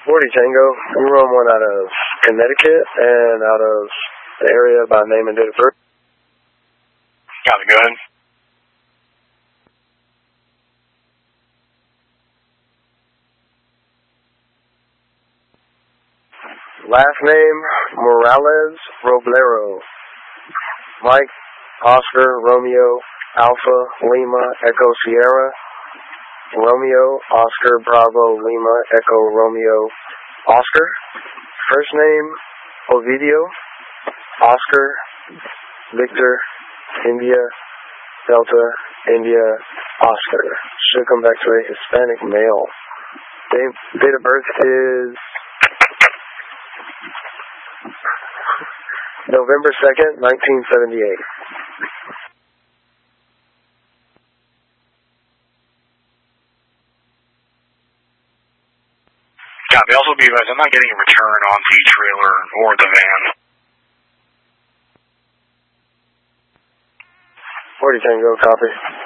40 Tango. We run one out of Connecticut and out of the area by name and date of birth. Copy, go ahead. Last name, Morales Roblero. Mike, Oscar, Romeo, Alpha, Lima, Echo, Sierra. Romeo, Oscar, Bravo, Lima, Echo, Romeo, Oscar. First name, Ovidio. Oscar, Victor, India, Delta, India, Oscar. Should come back to a Hispanic male. Date of birth is November 2nd, 1978. Copy. Also be advised, I'm not getting a return on the trailer or the van. 40 Tango, copy.